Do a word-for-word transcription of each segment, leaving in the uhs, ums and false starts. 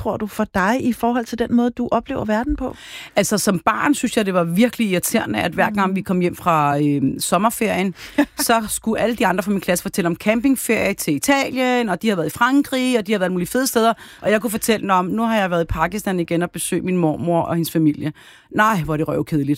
tror du, for dig i forhold til den måde, du oplever verden på? Altså, som barn synes jeg, det var virkelig irriterende, at hver gang vi kom hjem fra øh, sommerferien, så skulle alle de andre fra min klasse fortælle om campingferie til Italien, og de har været i Frankrig, og de har været mulige fede steder, og jeg kunne fortælle om, nu har jeg været i Pakistan igen og besøgt min mormor og hendes familie. Nej, hvor er det røvkedeligt.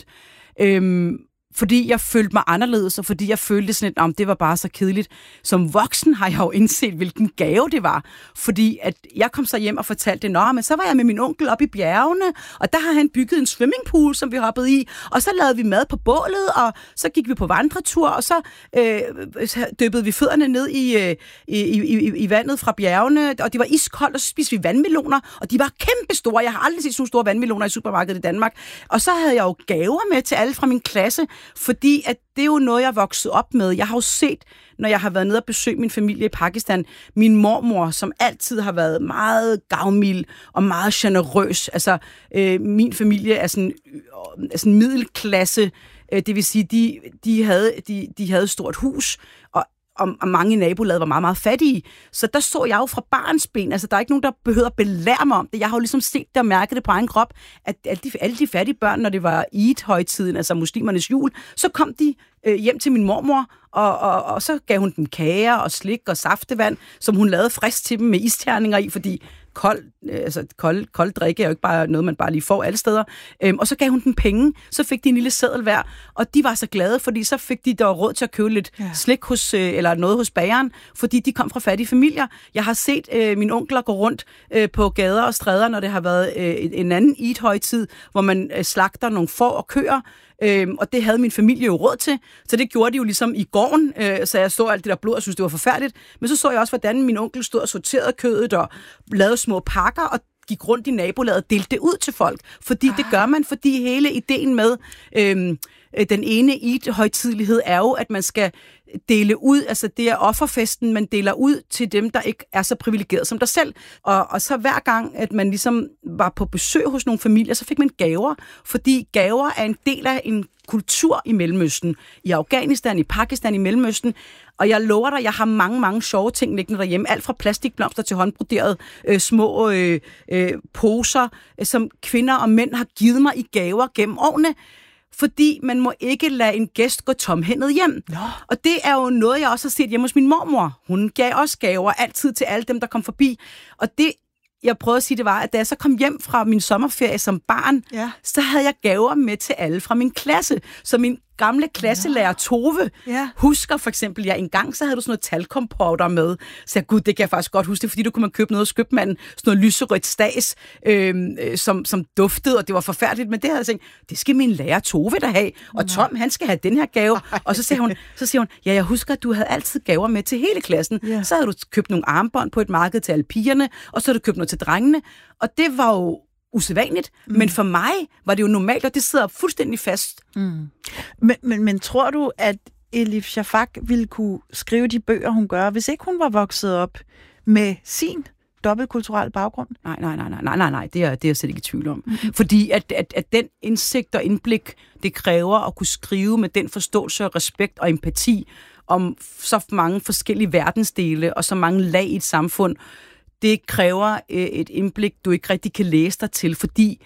Øhm, fordi jeg følte mig anderledes, og fordi jeg følte sådan lidt, om det var bare så kedeligt. Som voksen har jeg jo indset, hvilken gave det var. Fordi at jeg kom så hjem og fortalte det, nå, men så var jeg med min onkel op i bjergene, og der har han bygget en swimmingpool, som vi hoppede i, og så lavede vi mad på bålet, og så gik vi på vandretur, og så øh, dyppede vi fødderne ned i, øh, i, i, i vandet fra bjergene, og det var iskoldt, og så spiste vi vandmeloner, og de var kæmpe store. Jeg har aldrig set sådan nogle store vandmeloner i supermarkedet i Danmark. Og så havde jeg jo gaver med til alle fra min klasse, fordi at det er jo noget, jeg er vokset op med. Jeg har jo set, når jeg har været nede og besøgt min familie i Pakistan, min mormor, som altid har været meget gavmild og meget generøs. Altså, øh, min familie er sådan, øh, sådan middelklasse, øh, det vil sige, de, de, havde, de, de havde et stort hus, og Og, og mange i nabolaget var meget, meget fattige. Så der så jeg jo fra barnsben, altså der er ikke nogen, der behøver at belære mig om det. Jeg har jo ligesom set det og mærket det på egen krop, at alle de, alle de fattige børn, når det var Eid-højtiden, altså muslimernes jul, så kom de øh, hjem til min mormor, og, og, og så gav hun dem kager og slik og saftevand, som hun lavede frisk til dem med isterninger i, fordi kold, altså kold, kold drikke er jo ikke bare noget, man bare lige får alle steder. Øhm, og så gav hun dem penge, så fik de en lille seddel hver, og de var så glade, fordi så fik de der råd til at købe lidt ja. slik hos, øh, eller noget hos bageren, fordi de kom fra fattige familier. Jeg har set øh, mine onkler gå rundt øh, på gader og stræder, når det har været øh, en anden Eid-højtid, hvor man øh, slagter nogle får og køer, Øhm, og det havde min familie jo råd til, så det gjorde de jo ligesom i gården, øh, så jeg så alt det der blod og synes det var forfærdeligt, men så så jeg også, hvordan min onkel stod og sorterede kødet og lavede små pakker og gik rundt i nabolaget og delte det ud til folk, fordi ah. det gør man, fordi hele ideen med øhm, den ene Eid-højtidelighed er jo, at man skal dele ud, altså det er offerfesten, man deler ud til dem, der ikke er så privilegeret som dig selv. Og, og så hver gang, at man ligesom var på besøg hos nogle familier, så fik man gaver, fordi gaver er en del af en kultur i Mellemøsten, i Afghanistan, i Pakistan, i Mellemøsten. Og jeg lover dig, jeg har mange, mange sjove ting liggende derhjemme. Alt fra plastikblomster til håndbroderede øh, små øh, øh, poser, øh, som kvinder og mænd har givet mig i gaver gennem årene. Fordi man må ikke lade en gæst gå tomhændet hjem. Nå. Og det er jo noget, jeg også har set hjemme hos min mormor. Hun gav også gaver altid til alle dem, der kom forbi. Og det, jeg prøvede at sige, det var, at da jeg så kom hjem fra min sommerferie som barn, ja. så havde jeg gaver med til alle fra min klasse. Så min gamle klasselærer Tove ja. husker for eksempel, ja, en gang så havde du sådan noget talkompotter med. Så jeg, gud, det kan jeg faktisk godt huske det, fordi du kunne man købe noget hos købmanden, sådan noget lyserødt stads, øh, som, som duftede, og det var forfærdeligt, men det havde jeg tænkt, det skal min lærer Tove da have, og Tom, han skal have den her gave. Og så siger hun, så siger hun, ja, jeg husker, at du havde altid gaver med til hele klassen. Ja. Så havde du købt nogle armbånd på et marked til alle pigerne, og så havde du købt noget til drengene, og det var jo usædvanligt, mm. men for mig var det jo normalt, og det sidder fuldstændig fast. Mm. Men, men, men tror du, at Elif Shafak ville kunne skrive de bøger, hun gør, hvis ikke hun var vokset op med sin dobbeltkulturel baggrund? Nej, nej, nej, nej, nej, nej, det er, det er jeg slet ikke i tvivl om. Mm. Fordi at, at, at den indsigt og indblik, det kræver at kunne skrive med den forståelse og respekt og empati om så mange forskellige verdensdele og så mange lag i et samfund, det kræver øh, et indblik, du ikke rigtig kan læse dig til, fordi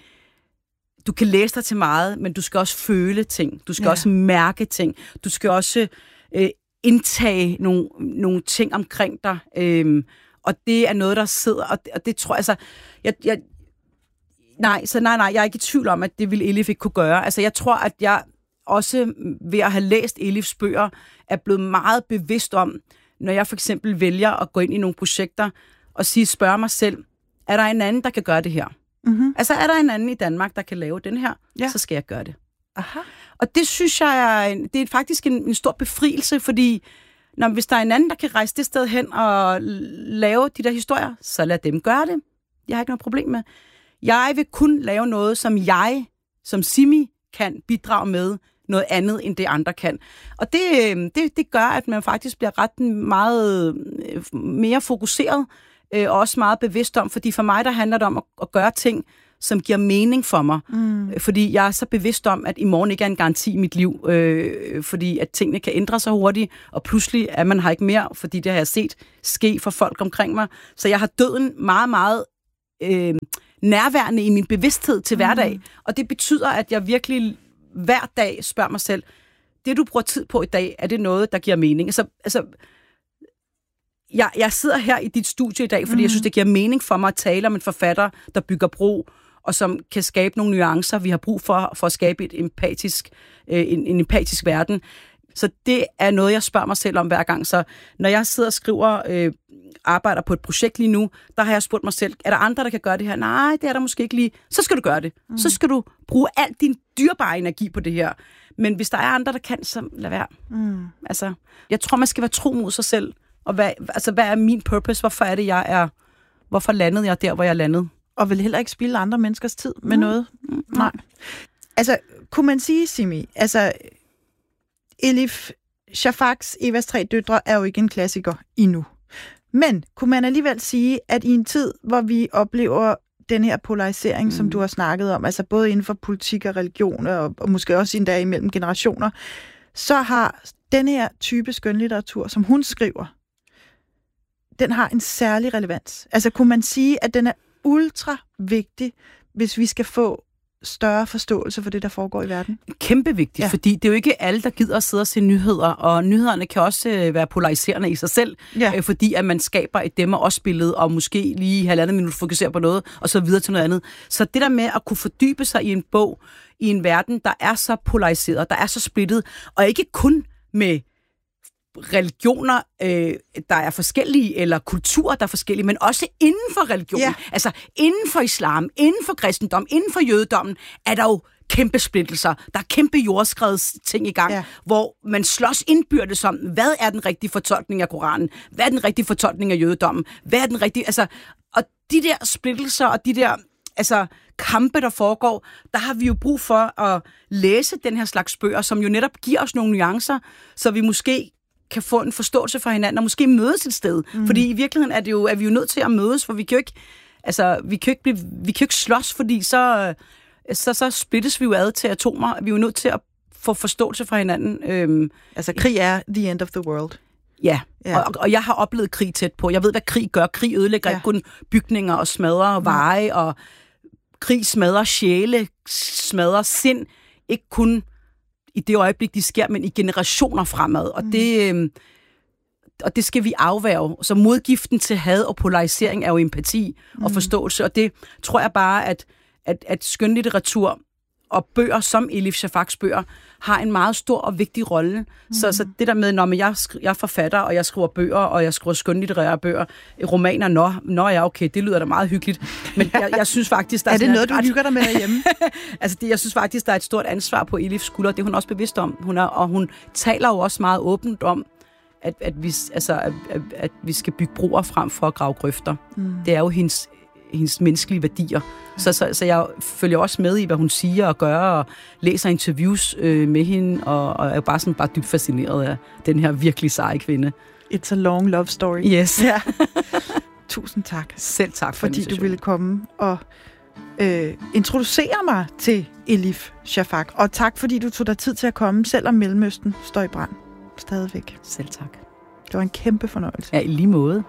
du kan læse dig til meget, men du skal også føle ting. Du skal ja. også mærke ting. Du skal også øh, indtage nogle, nogle ting omkring dig. Øh, og det er noget, der sidder, og det, og det tror jeg, altså, jeg, jeg, nej, så nej, nej, jeg er ikke i tvivl om, at det ville Elif ikke kunne gøre. Altså, jeg tror, at jeg også ved at have læst Elifs bøger, er blevet meget bevidst om, når jeg for eksempel vælger at gå ind i nogle projekter, og sige, spørge mig selv, er der en anden, der kan gøre det her? Mm-hmm. Altså, er der en anden i Danmark, der kan lave den her? Ja. Så skal jeg gøre det. Aha. Og det synes jeg, er en, det er faktisk en, en stor befrielse, fordi når, hvis der er en anden, der kan rejse det sted hen og lave de der historier, så lad dem gøre det. Jeg har ikke noget problem med. Jeg vil kun lave noget, som jeg, som Simi, kan bidrage med noget andet, end det andre kan. Og det, det, det gør, at man faktisk bliver ret meget mere fokuseret, og også meget bevidst om, fordi for mig, der handler det om at, at gøre ting, som giver mening for mig. Mm. Fordi jeg er så bevidst om, at i morgen ikke er en garanti i mit liv, øh, fordi at tingene kan ændre sig hurtigt, og pludselig er man her ikke mere, fordi det har jeg set ske for folk omkring mig. Så jeg har døden meget, meget øh, nærværende i min bevidsthed til hverdag. Mm. Og det betyder, at jeg virkelig hver dag spørger mig selv, det du bruger tid på i dag, er det noget, der giver mening? Altså, altså jeg, jeg sidder her i dit studie i dag, fordi mm. jeg synes, det giver mening for mig at tale om en forfatter, der bygger bro, og som kan skabe nogle nuancer, vi har brug for, for at skabe et empatisk, øh, en, en empatisk verden. Så det er noget, jeg spørger mig selv om hver gang. Så når jeg sidder og skriver, øh, arbejder på et projekt lige nu, der har jeg spurgt mig selv, er der andre, der kan gøre det her? Nej, det er der måske ikke lige. Så skal du gøre det. Mm. Så skal du bruge al din dyrebare energi på det her. Men hvis der er andre, der kan, så lad være. Mm. Altså, jeg tror, man skal være tro mod sig selv. Og hvad, altså, hvad er min purpose? Hvorfor er det, jeg er... Hvorfor landede jeg der, hvor jeg landede? Og vil heller ikke spilde andre menneskers tid med mm. noget? Mm. Nej. Altså, kunne man sige, Simi, altså... Elif Shafaks Evas tre døtre er jo ikke en klassiker endnu. Men kunne man alligevel sige, at i en tid, hvor vi oplever den her polarisering, mm. som du har snakket om, altså både inden for politik og religion, og, og måske også endda imellem generationer, så har den her type skønlitteratur, som hun skriver, den har en særlig relevans. Altså kunne man sige, at den er ultra vigtig, hvis vi skal få større forståelse for det, der foregår i verden? Kæmpe vigtigt, ja. Fordi det er jo ikke alle, der gider at sidde og se nyheder, og nyhederne kan også øh, være polariserende i sig selv, ja. øh, fordi at man skaber et dem- og os-billede, og måske lige halvandet minut fokuserer på noget, og så videre til noget andet. Så det der med at kunne fordybe sig i en bog, i en verden, der er så polariseret, der er så splittet, og ikke kun med religioner, øh, der er forskellige, eller kulturer, der er forskellige, men også inden for religionen. Ja. Altså inden for islam, inden for kristendom, inden for jødedommen, er der jo kæmpe splittelser. Der er kæmpe jordskredsting i gang, ja. Hvor man slås indbyrdes om, hvad er den rigtige fortolkning af Koranen? Hvad er den rigtige fortolkning af jødedommen? Hvad er den rigtige... Altså, og de der splittelser, og de der altså, kampe, der foregår, der har vi jo brug for at læse den her slags bøger, som jo netop giver os nogle nuancer, så vi måske kan få en forståelse for hinanden, og måske mødes et sted. Mm. Fordi i virkeligheden er, det jo, er vi jo nødt til at mødes, for vi kan jo ikke, altså, vi kan jo ikke, blive, vi kan jo ikke slås, fordi så, så, så splittes vi jo ad til atomer. Vi er jo nødt til at få forståelse for hinanden. Øhm, altså, krig er the end of the world. Ja, ja. Og, og jeg har oplevet krig tæt på. Jeg ved, hvad krig gør. Krig ødelægger ja. Ikke kun bygninger og smadrer mm. veje, og krig smadrer sjæle, smadrer sind. Ikke kun i det øjeblik, de sker, men i generationer fremad. Og, mm. det, øh, og det skal vi afværge. Så modgiften til had og polarisering er jo empati mm. og forståelse. Og det tror jeg bare, at, at, at skønlitteratur og bøger som Elif Shafaks bøger har en meget stor og vigtig rolle. Mm. Så, så det der med, når jeg, jeg er forfatter, og jeg skriver bøger, og jeg skriver skønlitterære bøger, romaner, nå, nå ja, okay, det lyder da meget hyggeligt. Men jeg, jeg synes faktisk, der er... er det noget, du hygger dig med derhjemme? altså, det, jeg synes faktisk, der er et stort ansvar på Elifs skulder. Det er hun også bevidst om. Hun er, og hun taler jo også meget åbent om, at, at, vi, altså, at, at, at vi skal bygge broer frem for at grave grøfter. Mm. Det er jo hendes... hendes menneskelige værdier. Så, så, så jeg følger også med i, hvad hun siger og gør, og læser interviews øh, med hende, og, og er bare sådan bare dybt fascineret af den her virkelig seje kvinde. It's a long love story. Yes. Ja. Tusind tak. Selv tak for fordi du ville komme og øh, introducere mig til Elif Shafak. Og tak, fordi du tog dig tid til at komme, selvom Mellemøsten står i brand. Stadigvæk. Selv tak. Det var en kæmpe fornøjelse. Ja, i lige måde.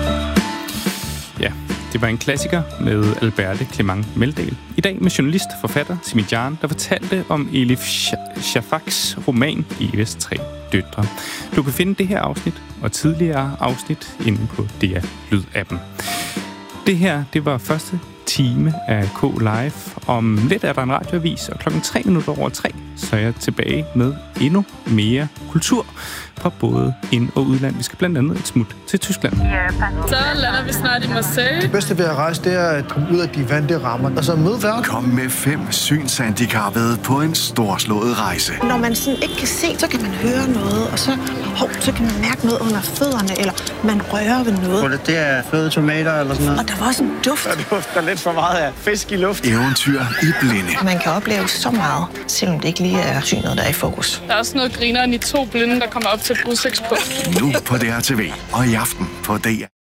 Ja, det var en klassiker med Alberte Clement Meldal. I dag med journalist og forfatter Simi Jan, der fortalte om Elif Shafaks roman Evas tre døtre. Du kan finde det her afsnit og tidligere afsnit inde på D R Lyd-appen. Det her, det var første time af K Live. Om lidt er der en radioavis, og klokken tre minutter over tre, så er jeg tilbage med endnu mere kultur fra både ind- og udland. Vi skal blandt andet et smut til Tyskland. Så lander vi snart i Marseille. Det bedste ved at rejse, det er at komme ud af de vante rammer, og så møde verden. Kom med fem synshandicappede på en storslået rejse. Når man sådan ikke kan se, så kan man høre noget, og så, hov, så kan man mærke noget under fødderne, eller man rører ved noget. Det er fløde tomater eller sådan noget. Og der var også en duft. Der dufter lidt for meget af fisk i luft. Eventyr i blinde. Man kan opleve så meget, selvom det ikke lige er synet, der er i fokus. Der er også noget grineren i to blinde, der kommer op til et udsigtspunkt. Nu på D R T V og i aften på D R.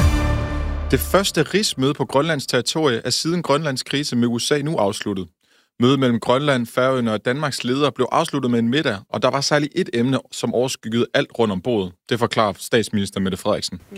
Det første rigsmøde på Grønlands territorie er siden Grønlands krise med U S A nu afsluttet. Mødet mellem Grønland, Færøerne og Danmarks ledere blev afsluttet med en middag, og der var særligt et emne, som overskyggede alt rundt om bordet. Det forklarer statsminister Mette Frederiksen.